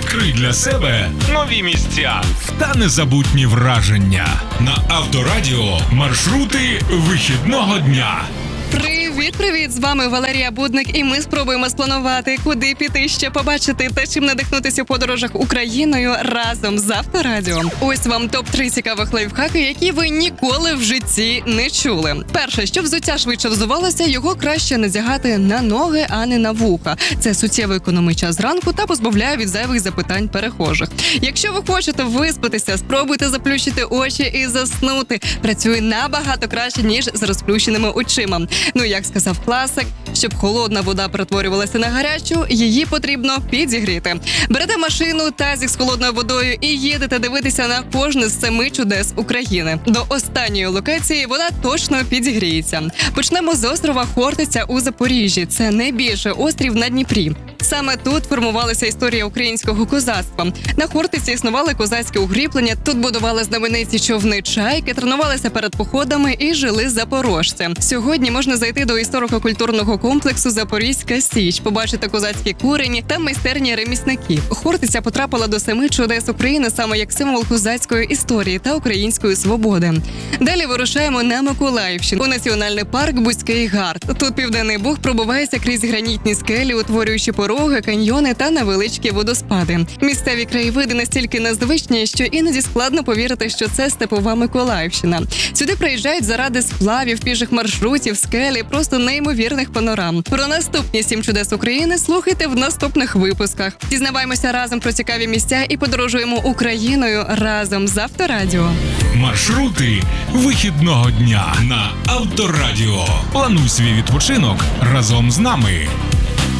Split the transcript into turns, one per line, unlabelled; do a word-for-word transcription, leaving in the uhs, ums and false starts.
Відкрий для себе нові місця та незабутні враження. На Авторадіо маршрути вихідного дня.
Привіт-привіт! З вами Валерія Будник, і ми спробуємо спланувати, куди піти, ще побачити та чим надихнутися в подорожах Україною разом з Авторадіо. Ось вам топ три цікавих лайфхаки, які ви ніколи в житті не чули. Перше, щоб взуття швидше взувалося, його краще надягати на ноги, а не на вуха. Це суттєво економить час зранку та позбавляє від зайвих запитань перехожих. Якщо ви хочете виспатися, спробуйте заплющити очі і заснути. Працює набагато краще, ніж з розплющеними очима. Ну, як сказав класик, щоб холодна вода перетворювалася на гарячу, її потрібно підігріти. Берете машину, тазик з холодною водою і їдете дивитися на кожне з семи чудес України. До останньої локації вода точно підігріється. Почнемо з острова Хортиця у Запоріжжі. Це найбільший острів на Дніпрі. Саме тут формувалася історія українського козацтва. На Хортиці існували козацькі укріплення, тут будували знамениті човни «Чайки», тренувалися перед походами і жили запорожці. Сьогодні можна зайти до історико-культурного комплексу «Запорізька Січ», побачити козацькі курені та майстерні ремісників. Хортиця потрапила до семи чудес України саме як символ козацької історії та української свободи. Далі вирушаємо на Миколаївщину, у національний парк Бузький Гард. Тут Південний Буг пробивається крізь гранітні скелі, утворюючи пороги, каньйони та невеличкі водоспади. Місцеві краєвиди настільки незвичні, що іноді складно повірити, що це степова Миколаївщина. Сюди приїжджають заради сплавів, піших маршрутів, скелі, просто неймовірних панорам. Про наступні сім чудес України слухайте в наступних випусках. Дізнаваємося разом про цікаві місця і подорожуємо Україною разом з Авторадіо.
Маршрути вихідного дня на Авторадіо. Плануй свій відпочинок разом з нами.